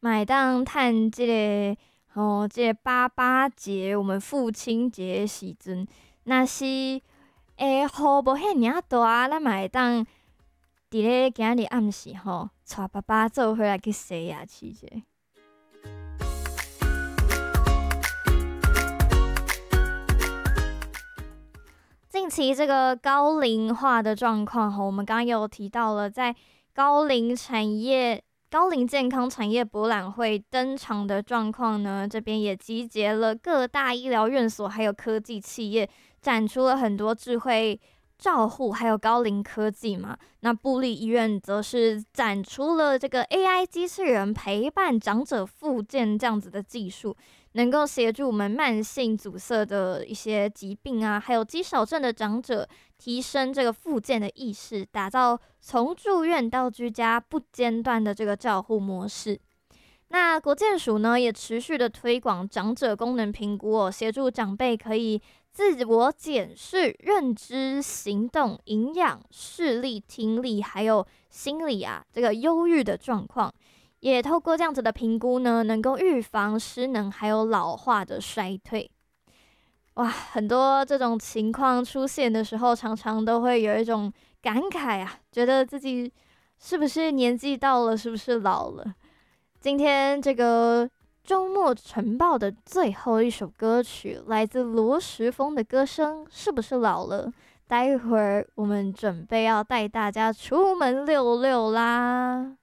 买当趁这个爸爸节，我们父亲节的时阵，若是雨无遐尔大，咱嘛会当伫咧今日暗时带爸爸做伙来去洗牙齿者。近期这个高龄化的状况，我们刚刚有提到了，在高龄健康产业博览会登场的状况呢，这边也集结了各大医疗院所还有科技企业，展出了很多智慧照护还有高龄科技嘛。那部立医院则是展出了这个 AI 机器人陪伴长者复健这样子的技术，能够协助我们慢性阻塞的一些疾病啊，还有肌少症的长者提升这个复健的意识，打造从住院到居家不间断的这个照护模式。那国健署呢也持续的推广长者功能评估哦，协助长辈可以自我检视认知、行动、营养、视力、听力，还有心理这个忧郁的状况。也透过这样子的评估呢，能够预防失能还有老化的衰退。哇，很多这种情况出现的时候，常常都会有一种感慨觉得自己是不是年纪到了，是不是老了？今天这个周末晨报的最后一首歌曲，来自罗时丰的歌声，是不是老了？待会儿我们准备要带大家出门溜溜啦。